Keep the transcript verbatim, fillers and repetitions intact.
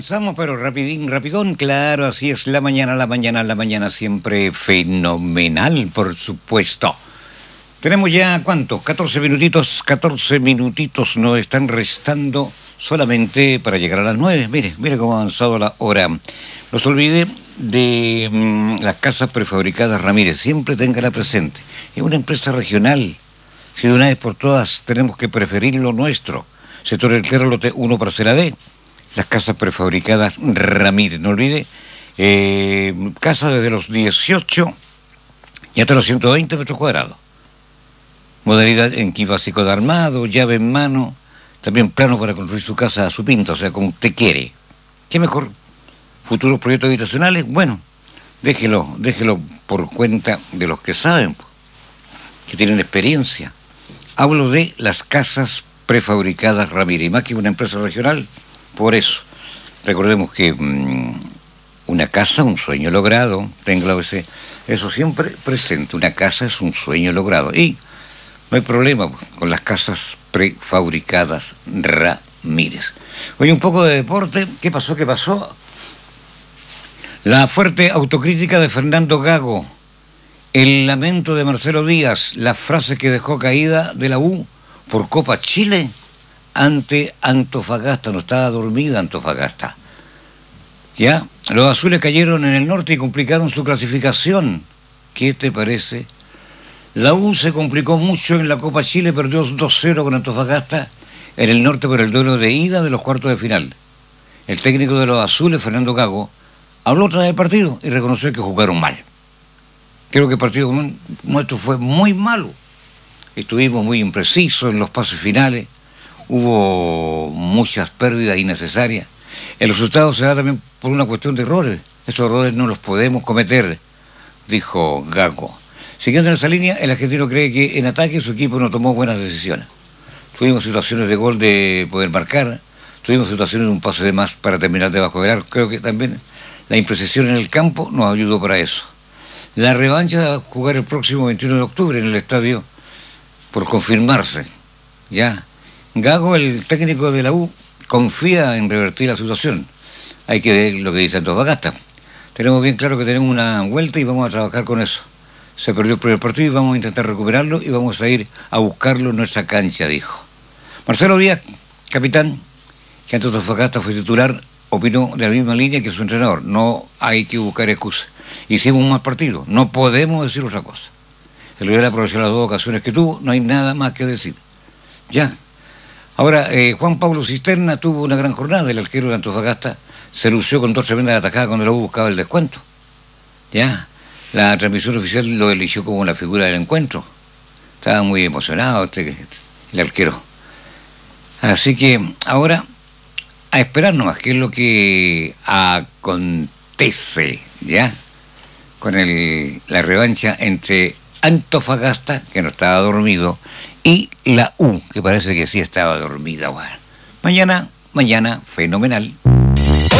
avanzamos, pero rapidín, rapidón, claro, así es la mañana, la mañana, la mañana siempre fenomenal, por supuesto. Tenemos ya, ¿cuánto? catorce minutitos, catorce minutitos nos están restando solamente para llegar a las nueve. Mire, mire cómo ha avanzado la hora. No se olvide de mmm, las casas prefabricadas Ramírez, siempre téngala presente. Es una empresa regional. Si de una vez por todas tenemos que preferir lo nuestro. Sector del Claro, lote uno, parcela D. Las casas prefabricadas Ramírez. No olvide, eh, casas desde los dieciocho y hasta los ciento veinte metros cuadrados. Modalidad en kit básico de armado, llave en mano, también plano para construir su casa a su pinta, o sea, como usted quiere. ¿Qué mejor? Futuros proyectos habitacionales, bueno, déjelo, déjelo por cuenta de los que saben, que tienen experiencia. Hablo de las casas prefabricadas Ramírez, y más que una empresa regional, por eso. Recordemos que mmm, una casa, un sueño logrado, tenga eso siempre presente, una casa es un sueño logrado, y no hay problema con las casas prefabricadas Ramírez. Oye, un poco de deporte, ¿qué pasó? ¿Qué pasó? La fuerte autocrítica de Fernando Gago, el lamento de Marcelo Díaz, la frase que dejó caída de la U por Copa Chile ante Antofagasta. No estaba dormida Antofagasta. Ya, los azules cayeron en el norte y complicaron su clasificación. ¿Qué te parece? La U se complicó mucho en la Copa Chile, perdió dos cero con Antofagasta en el norte por el duelo de ida de los cuartos de final. El técnico de los azules, Fernando Gago, habló otra vez del partido y reconoció que jugaron mal. Creo que el partido nuestro fue muy malo. Estuvimos muy imprecisos en los pases finales, hubo muchas pérdidas innecesarias. El resultado se da también por una cuestión de errores. Esos errores no los podemos cometer, dijo Gago. Siguiendo en esa línea, el argentino cree que en ataque su equipo no tomó buenas decisiones. Tuvimos situaciones de gol de poder marcar, tuvimos situaciones de un pase de más para terminar debajo del arco. Creo que también la imprecisión en el campo nos ayudó para eso. La revancha va a jugar el próximo veintiuno de octubre en el estadio por confirmarse. Ya, Gago, el técnico de la U, confía en revertir la situación. Hay que ver lo que dice Antofagasta. Tenemos bien claro que tenemos una vuelta y vamos a trabajar con eso. Se perdió el primer partido y vamos a intentar recuperarlo y vamos a ir a buscarlo en nuestra cancha, dijo. Marcelo Díaz, capitán, que ante Antofagasta fue titular, opinó de la misma línea que su entrenador. No hay que buscar excusas. Hicimos un mal partido, no podemos decir otra cosa. El Real aprovechó las dos ocasiones que tuvo, no hay nada más que decir. Ya. Ahora, eh, Juan Pablo Cisterna tuvo una gran jornada, el arquero de Antofagasta se lució con dos tremendas atajadas cuando la U buscaba el descuento. Ya. La transmisión oficial lo eligió como la figura del encuentro. Estaba muy emocionado este, el arquero. Así que ahora a esperar nomás qué es lo que acontece, ¿ya? Con el, la revancha entre Antofagasta, que no estaba dormido, y la U, que parece que sí estaba dormida. Bueno, mañana, mañana, fenomenal.